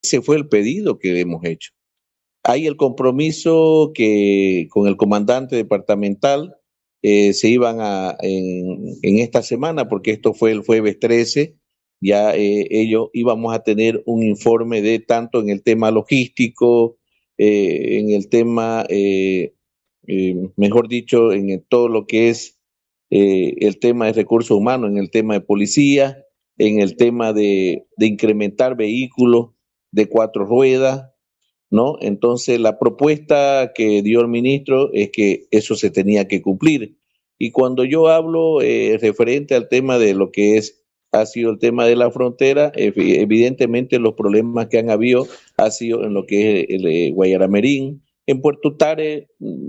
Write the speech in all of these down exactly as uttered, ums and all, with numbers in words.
ese fue el pedido que hemos hecho. Hay el compromiso que con el comandante departamental eh, se iban a, en, en esta semana, porque esto fue el jueves trece, ya eh, ellos íbamos a tener un informe de tanto en el tema logístico, eh, en el tema, eh, eh, mejor dicho, en el, todo lo que es eh, el tema de recursos humanos, en el tema de policía, en el tema de, de incrementar vehículos de cuatro ruedas, ¿no? Entonces, la propuesta que dio el ministro es que eso se tenía que cumplir. Y cuando yo hablo eh, referente al tema de lo que es, ha sido el tema de la frontera, evidentemente los problemas que han habido ha sido en lo que es el, el Guayaramerín. En Puerto Tare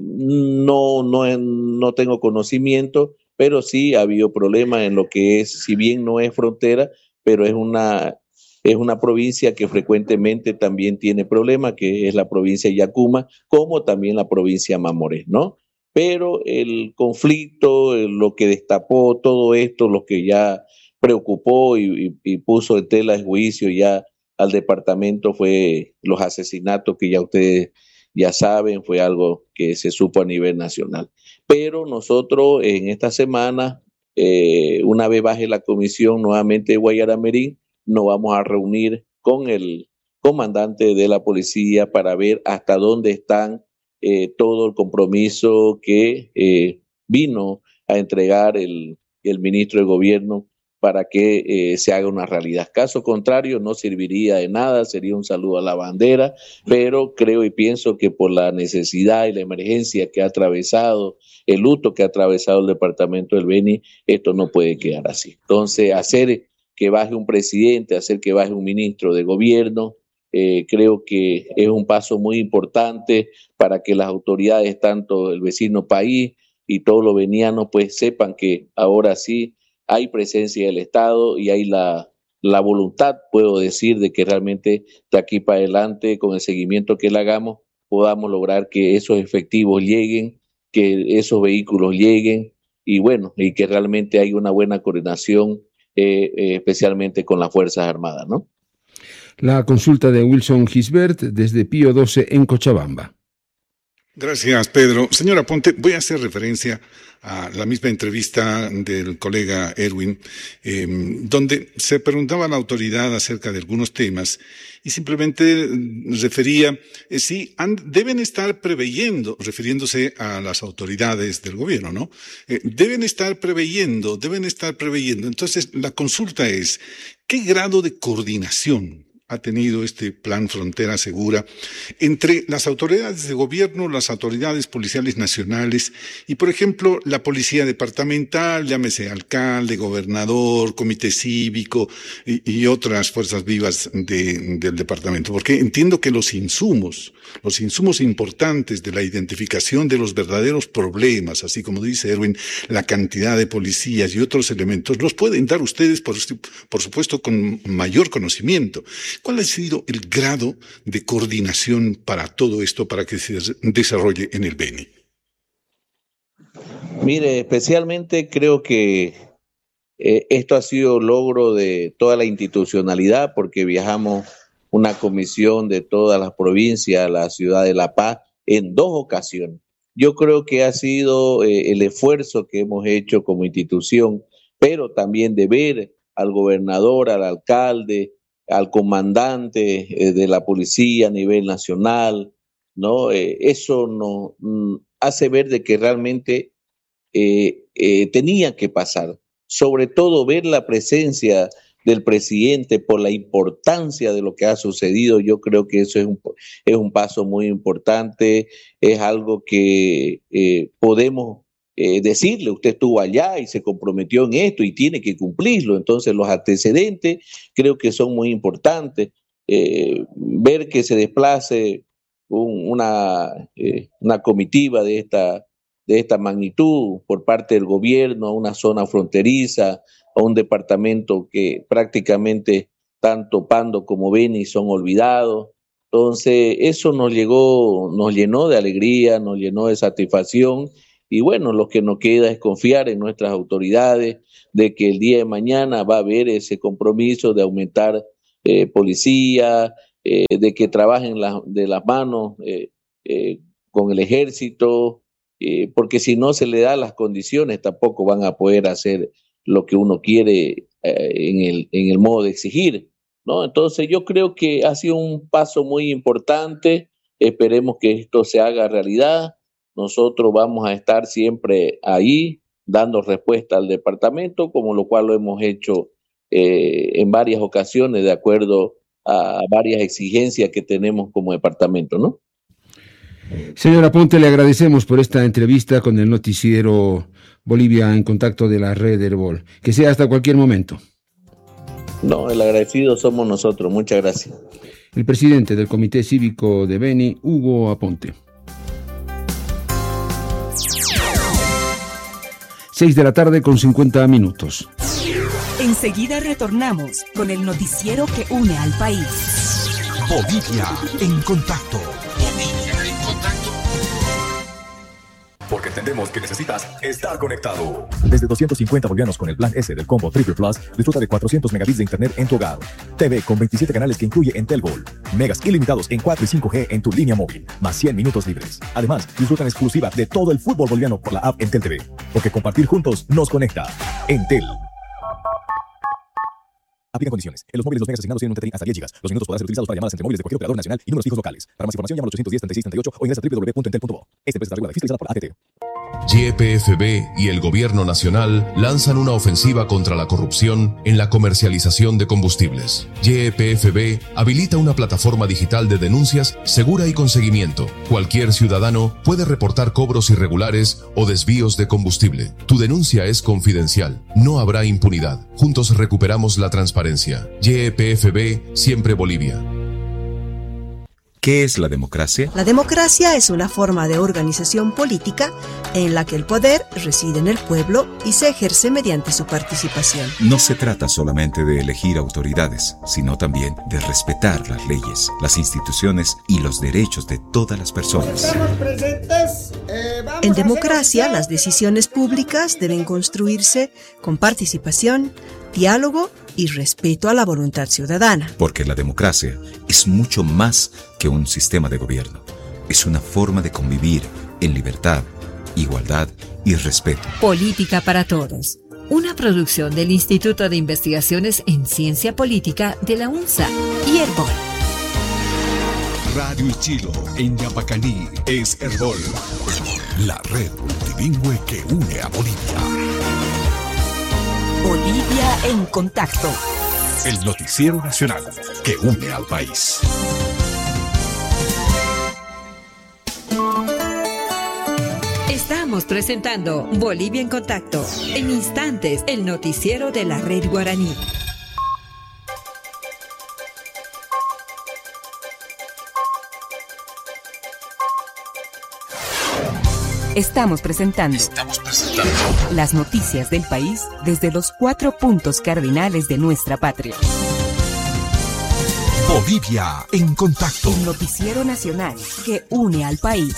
no, no, no tengo conocimiento, pero sí ha habido problemas en lo que es, si bien no es frontera, pero es una... Es una provincia que frecuentemente también tiene problemas, que es la provincia de Yacuma, como también la provincia de Mamoré, ¿no? Pero el conflicto, lo que destapó todo esto, lo que ya preocupó y, y, y puso en tela de juicio ya al departamento fue los asesinatos que ya ustedes ya saben, fue algo que se supo a nivel nacional. Pero nosotros en esta semana, eh, una vez baje la comisión nuevamente de Guayaramerín, nos vamos a reunir con el comandante de la policía para ver hasta dónde están eh, todo el compromiso que eh, vino a entregar el, el ministro de gobierno para que eh, se haga una realidad. Caso contrario, no serviría de nada, sería un saludo a la bandera, pero creo y pienso que por la necesidad y la emergencia que ha atravesado, el luto que ha atravesado el departamento del Beni, esto no puede quedar así. Entonces, hacer que baje un presidente, hacer que baje un ministro de gobierno, eh, creo que es un paso muy importante para que las autoridades, tanto el vecino país y todos los venianos, pues sepan que ahora sí hay presencia del Estado y hay la, la voluntad, puedo decir, de que realmente de aquí para adelante, con el seguimiento que le hagamos, podamos lograr que esos efectivos lleguen, que esos vehículos lleguen y bueno, y que realmente haya una buena coordinación Eh, eh, especialmente con las Fuerzas Armadas, ¿no? La consulta de Wilson Gisbert desde Pío doce en Cochabamba. Gracias, Pedro. Señora Ponte, voy a hacer referencia a la misma entrevista del colega Erwin, eh, donde se preguntaba a la autoridad acerca de algunos temas y simplemente refería, eh, sí, han, deben estar preveyendo, refiriéndose a las autoridades del gobierno, ¿no? Eh, deben estar preveyendo, deben estar preveyendo. Entonces, la consulta es, ¿qué grado de coordinación ha tenido este plan Frontera Segura entre las autoridades de gobierno, las autoridades policiales nacionales y, por ejemplo, la policía departamental, llámese alcalde, gobernador, comité cívico y, y otras fuerzas vivas de, del departamento? Porque entiendo que los insumos, los insumos importantes de la identificación de los verdaderos problemas, así como dice Erwin, la cantidad de policías y otros elementos, los pueden dar ustedes, por, por supuesto, con mayor conocimiento. ¿Cuál ha sido el grado de coordinación para todo esto, para que se desarrolle en el Beni? Mire, especialmente creo que eh, esto ha sido logro de toda la institucionalidad, porque viajamos una comisión de todas las provincias a la ciudad de La Paz en dos ocasiones. Yo creo que ha sido eh, el esfuerzo que hemos hecho como institución, pero también de ver al gobernador, al alcalde, al comandante eh, de la policía a nivel nacional, ¿no? Eh, eso nos mm, hace ver de que realmente eh, eh, tenía que pasar. Sobre todo ver la presencia del presidente por la importancia de lo que ha sucedido. Yo creo que eso es un, es un paso muy importante, es algo que eh, podemos eh, decirle, usted estuvo allá y se comprometió en esto y tiene que cumplirlo. Entonces los antecedentes creo que son muy importantes. Eh, ver que se desplace un, una, eh, una comitiva de esta, de esta magnitud por parte del gobierno a una zona fronteriza, a un departamento que prácticamente tanto Pando como Beni son olvidados. Entonces eso nos llegó, nos llenó de alegría, nos llenó de satisfacción y bueno, lo que nos queda es confiar en nuestras autoridades de que el día de mañana va a haber ese compromiso de aumentar eh, policía, eh, de que trabajen la, de las manos eh, eh, con el ejército, eh, porque si no se le da las condiciones tampoco van a poder hacer lo que uno quiere eh, en, el, en el modo de exigir, ¿no? Entonces yo creo que ha sido un paso muy importante, esperemos que esto se haga realidad, nosotros vamos a estar siempre ahí dando respuesta al departamento, como lo cual lo hemos hecho eh, en varias ocasiones de acuerdo a, a varias exigencias que tenemos como departamento, ¿no? Señora Aponte, le agradecemos por esta entrevista con el noticiero Bolivia en Contacto de la red Herbol. Que sea hasta cualquier momento. No, el agradecido somos nosotros. Muchas gracias. El presidente del Comité Cívico de Beni, Hugo Aponte. Seis de la tarde con cincuenta minutos. Enseguida retornamos con el noticiero que une al país. Bolivia en Contacto. Porque entendemos que necesitas estar conectado. Desde doscientos cincuenta bolivianos con el plan S del combo Triple Plus, disfruta de cuatrocientos megabits de internet en tu hogar. T V con veintisiete canales que incluye Entelgol. Megas ilimitados en cuatro y cinco G en tu línea móvil, más cien minutos libres. Además, disfruta en exclusiva de todo el fútbol boliviano por la app Entel T V. Porque compartir juntos nos conecta. Entel. Aplican condiciones. En los móviles los megas asignados tienen un tethering hasta diez gigas. Los minutos podrán ser utilizados para llamadas entre móviles de cualquier operador nacional y números fijos locales. Para más información llama al ochocientos diez, treinta y seis, treinta y ocho o ingresa a doble u doble u doble u punto entel punto bo. Esta empresa está regulada y fiscalizada por la A T T. Y E P F B y el Gobierno Nacional lanzan una ofensiva contra la corrupción en la comercialización de combustibles. Y E P F B habilita una plataforma digital de denuncias segura y con seguimiento. Cualquier ciudadano puede reportar cobros irregulares o desvíos de combustible. Tu denuncia es confidencial. No habrá impunidad. Juntos recuperamos la transparencia. Y E P F B, siempre Bolivia. ¿Qué es la democracia? La democracia es una forma de organización política en la que el poder reside en el pueblo y se ejerce mediante su participación. No se trata solamente de elegir autoridades, sino también de respetar las leyes, las instituciones y los derechos de todas las personas. En democracia, las decisiones públicas deben construirse con participación, diálogo y respeto a la voluntad ciudadana. Porque la democracia es mucho más que un sistema de gobierno. Es una forma de convivir en libertad, igualdad y respeto. Política para Todos. Una producción del Instituto de Investigaciones en Ciencia Política de la UNSA y Herbol. Radio Ichilo en Yapacaní es Herbol. La red multilingüe que une a Bolivia. Bolivia en Contacto. El noticiero nacional que une al país. Estamos presentando Bolivia en Contacto. En instantes, el noticiero de la red guaraní. Estamos presentando, Estamos presentando las noticias del país desde los cuatro puntos cardinales de nuestra patria. Bolivia en Contacto. El noticiero nacional que une al país.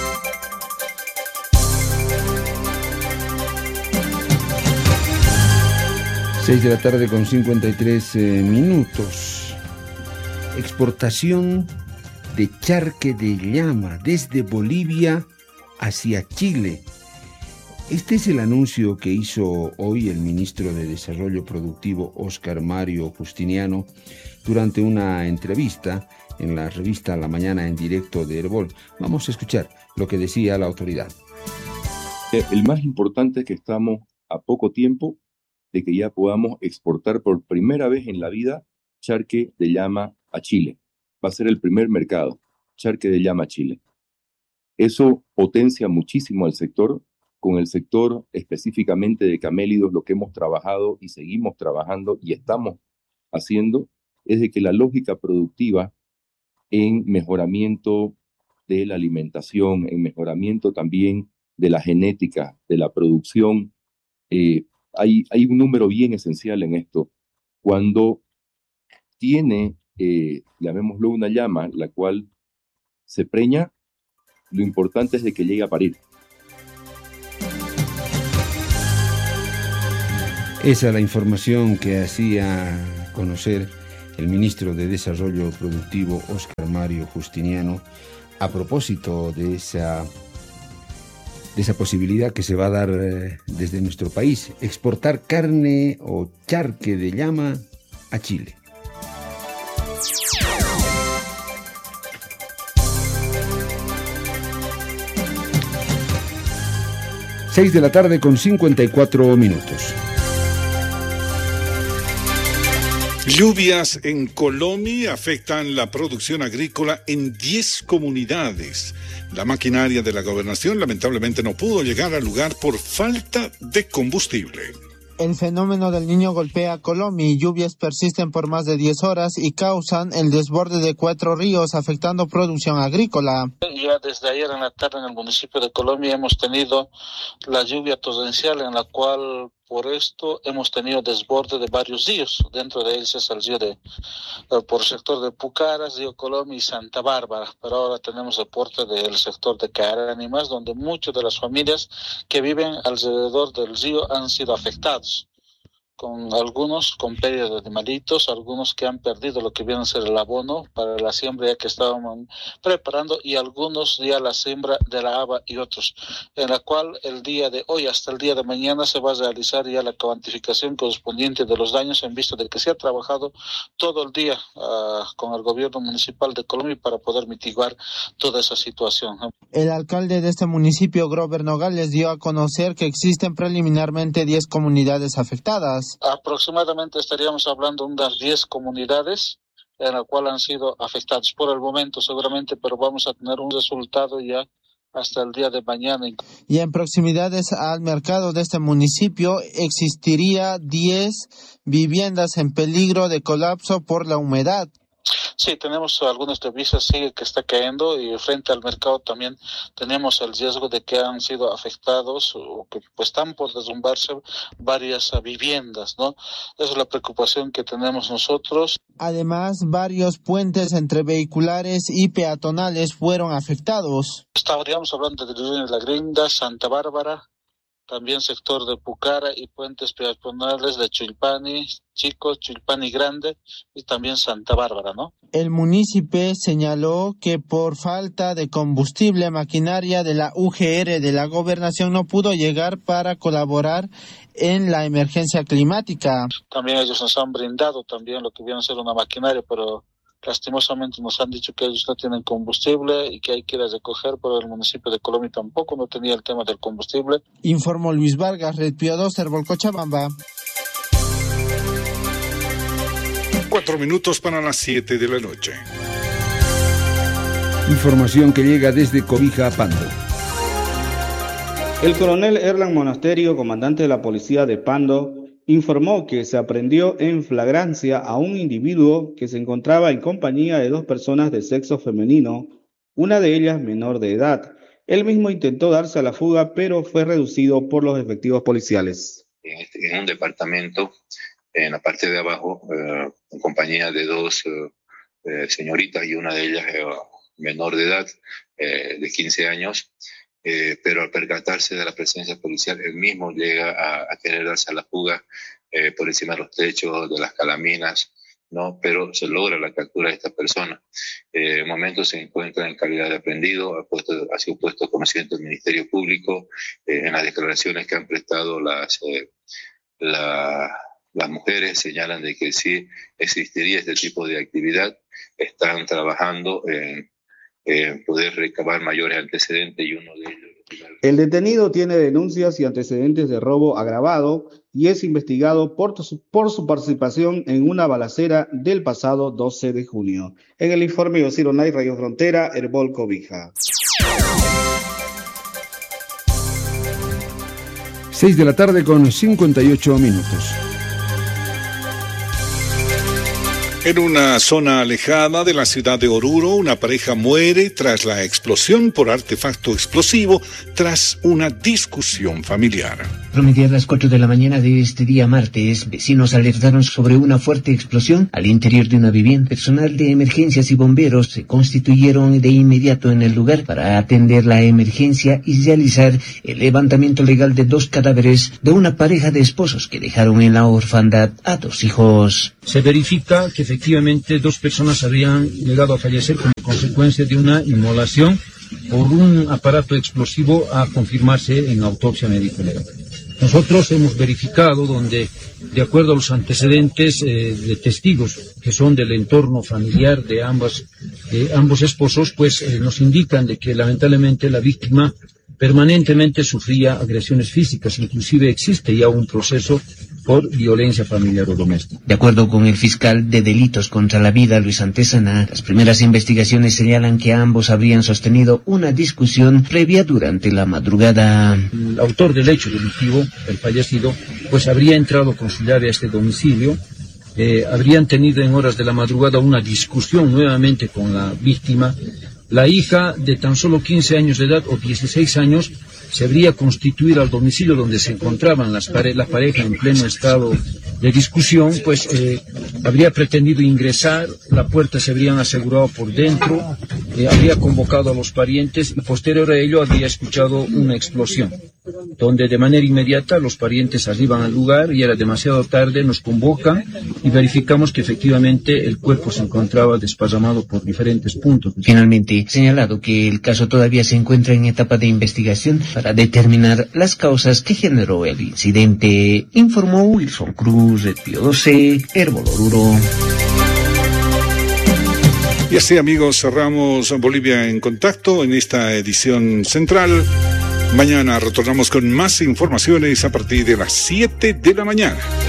Seis de la tarde con cincuenta y tres eh, minutos. Exportación de charque de llama desde Bolivia hacia Chile. Este es el anuncio que hizo hoy el ministro de Desarrollo Productivo, Óscar Mario Justiniano, durante una entrevista en la revista La Mañana en Directo de Herbol. Vamos a escuchar lo que decía la autoridad. El más importante es que estamos a poco tiempo de que ya podamos exportar por primera vez en la vida charque de llama a Chile. Va a ser el primer mercado, charque de llama a Chile. Eso potencia muchísimo al sector. Con el sector específicamente de camélidos, lo que hemos trabajado y seguimos trabajando y estamos haciendo es de que la lógica productiva en mejoramiento de la alimentación, en mejoramiento también de la genética, de la producción, eh, hay, hay un número bien esencial en esto. Cuando tiene, eh, llamémoslo una llama, la cual se preña, lo importante es de que llegue a parir. Esa es la información que hacía conocer el ministro de Desarrollo Productivo, Óscar Mario Justiniano, a propósito de esa, de esa posibilidad que se va a dar eh, desde nuestro país, exportar carne o charque de llama a Chile. Seis de la tarde con cincuenta y cuatro minutos. Lluvias en Colombia afectan la producción agrícola en diez comunidades. La maquinaria de la gobernación lamentablemente no pudo llegar al lugar por falta de combustible. El fenómeno del Niño golpea Colombia y lluvias persisten por más de diez horas y causan el desborde de cuatro ríos, afectando producción agrícola. Ya desde ayer en la tarde en el municipio de Colombia hemos tenido la lluvia torrencial, en la cual por esto hemos tenido desborde de varios ríos. Dentro de ellos es el río de, por el sector de Pucaras, río Colombia y Santa Bárbara. Pero ahora tenemos reporte del sector de Caarán y más, donde muchas de las familias que viven alrededor del río han sido afectados, con algunos con pérdida de animalitos, algunos que han perdido lo que viene a ser el abono para la siembra ya que estábamos preparando, y algunos ya la siembra de la haba y otros, en la cual el día de hoy hasta el día de mañana se va a realizar ya la cuantificación correspondiente de los daños, en vista de que se ha trabajado todo el día uh, con el gobierno municipal de Colombia para poder mitigar toda esa situación. El alcalde de este municipio, Grover Nogales, dio a conocer que existen preliminarmente diez comunidades afectadas. Aproximadamente estaríamos hablando de unas diez comunidades en las cuales han sido afectadas por el momento seguramente, pero vamos a tener un resultado ya hasta el día de mañana. Y en proximidades al mercado de este municipio existiría diez viviendas en peligro de colapso por la humedad. Sí, tenemos algunas divisas, sigue que está cayendo, y frente al mercado también tenemos el riesgo de que han sido afectados o que pues están por derrumbarse varias viviendas, ¿no? Esa es la preocupación que tenemos nosotros. Además, varios puentes entre vehiculares y peatonales fueron afectados. Estaríamos hablando de La Grinda, Santa Bárbara, también sector de Pucara y puentes peatonales de Chilpani Chico, Chilpani Grande y también Santa Bárbara, ¿no? El municipio señaló que por falta de combustible, maquinaria de la U G R de la gobernación no pudo llegar para colaborar en la emergencia climática. También ellos nos han brindado también lo que viene a ser una maquinaria, pero lastimosamente nos han dicho que ellos no tienen combustible y que hay que ir a recoger, pero el municipio de Colombia tampoco no tenía el tema del combustible. Informó Luis Vargas, Red Pío dos, Herbol Cochabamba. Cuatro minutos para las siete de la noche. Información que llega desde Cobija a Pando. El coronel Erlan Monasterio, comandante de la policía de Pando, informó que se aprehendió en flagrancia a un individuo que se encontraba en compañía de dos personas de sexo femenino, una de ellas menor de edad. Él mismo intentó darse a la fuga, pero fue reducido por los efectivos policiales. En, este, en un departamento, en la parte de abajo, eh, en compañía de dos eh, señoritas y una de ellas eh, menor de edad, eh, de quince años, Eh, pero al percatarse de la presencia policial, él mismo llega a, a querer darse a la fuga eh, por encima de los techos, de las calaminas, ¿no? Pero se logra la captura de esta persona. Eh, en un momento se encuentra en calidad de aprehendido, ha, puesto, ha sido puesto a conocimiento del Ministerio Público eh, en las declaraciones que han prestado las, eh, la, las mujeres, señalan de que sí existiría este tipo de actividad, están trabajando en Eh, poder recabar mayores antecedentes y uno de ellos. El detenido tiene denuncias y antecedentes de robo agravado y es investigado por su, por su participación en una balacera del pasado doce de junio. En el informe de Osiro Nay, Radio Frontera, Herbol Cobija. Seis de la tarde con cincuenta y ocho minutos. En una zona alejada de la ciudad de Oruro, una pareja muere tras la explosión por artefacto explosivo tras una discusión familiar. Promediar las cuatro de la mañana de este día martes, vecinos alertaron sobre una fuerte explosión al interior de una vivienda. Personal de emergencias y bomberos se constituyeron de inmediato en el lugar para atender la emergencia y realizar el levantamiento legal de dos cadáveres de una pareja de esposos que dejaron en la orfandad a dos hijos. Se verifica que efectivamente dos personas habrían llegado a fallecer como consecuencia de una inmolación por un aparato explosivo, a confirmarse en autopsia médica legal. Nosotros hemos verificado donde, de acuerdo a los antecedentes eh, de testigos que son del entorno familiar de ambas, eh, ambos esposos, pues eh, nos indican de que lamentablemente la víctima permanentemente sufría agresiones físicas, inclusive existe ya un proceso por violencia familiar o doméstica. De acuerdo con el fiscal de delitos contra la vida, Luis Antesana, las primeras investigaciones señalan que ambos habrían sostenido una discusión previa durante la madrugada. El autor del hecho delictivo, el fallecido, pues habría entrado a conciliar a este domicilio, eh, habrían tenido en horas de la madrugada una discusión nuevamente con la víctima. La hija, de tan solo quince años de edad o dieciséis años, se habría constituido al domicilio donde se encontraban las pare la pareja en pleno estado de discusión, pues eh, habría pretendido ingresar, la puerta se habrían asegurado por dentro, eh, habría convocado a los parientes y posterior a ello habría escuchado una explosión, donde de manera inmediata los parientes arriban al lugar y era demasiado tarde, nos convocan y verificamos que efectivamente el cuerpo se encontraba desparramado por diferentes puntos. Finalmente, señalado que el caso todavía se encuentra en etapa de investigación para determinar las causas que generó el incidente, informó Wilson Cruz, de Pío doce, Herboloruro. Y así, amigos, cerramos Bolivia en Contacto en esta edición central. Mañana retornamos con más informaciones a partir de las siete de la mañana.